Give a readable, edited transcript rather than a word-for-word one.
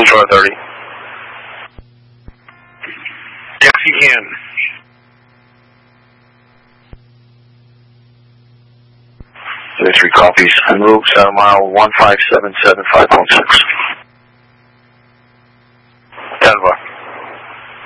Control 30. Yes, you can. Three copies. En route, mile 1577, 5.6.